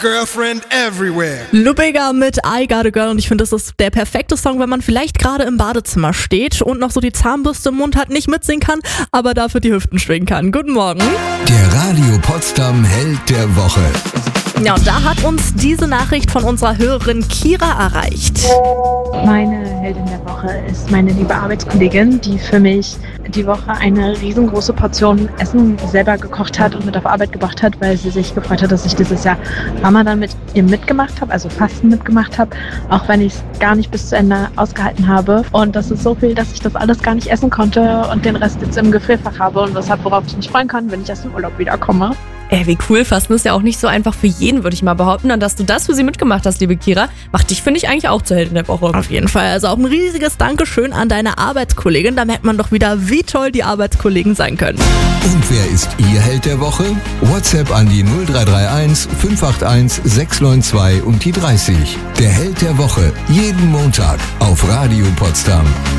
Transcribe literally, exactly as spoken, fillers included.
Girlfriend everywhere. Lubega mit I Got a Girl und ich finde, das ist der perfekte Song, wenn man vielleicht gerade im Badezimmer steht und noch so die Zahnbürste im Mund hat, nicht mitsingen kann, aber dafür die Hüften schwingen kann. Guten Morgen. Der Radio Potsdam Held der Woche. Ja, und da hat uns diese Nachricht von unserer Hörerin Kira erreicht. Meine Heldin der Woche ist meine liebe Arbeitskollegin, die für mich die Woche eine riesengroße Portion Essen selber gekocht hat und mit auf Arbeit gebracht hat, weil sie sich gefreut hat, dass ich dieses Jahr Ramadan mit ihr mitgemacht habe, also Fasten mitgemacht habe, auch wenn ich es gar nicht bis zu Ende ausgehalten habe. Und das ist so viel, dass ich das alles gar nicht essen konnte und den Rest jetzt im Gefrierfach habe und weshalb, worauf ich mich freuen kann, wenn ich aus dem Urlaub wiederkomme. Ey, wie cool, Fasten ist ja auch nicht so einfach für jeden, würde ich mal behaupten. Und dass du das für sie mitgemacht hast, liebe Kira, macht dich, finde ich, eigentlich auch zur Heldin der Woche. Auf jeden Fall, also auch ein riesiges Dankeschön an deine Arbeitskollegin. Da merkt man doch wieder, wie toll die Arbeitskollegen sein können. Und wer ist Ihr Held der Woche? WhatsApp an die null drei drei eins fünf acht eins sechs neun zwei und die dreißig. Der Held der Woche, jeden Montag auf Radio Potsdam.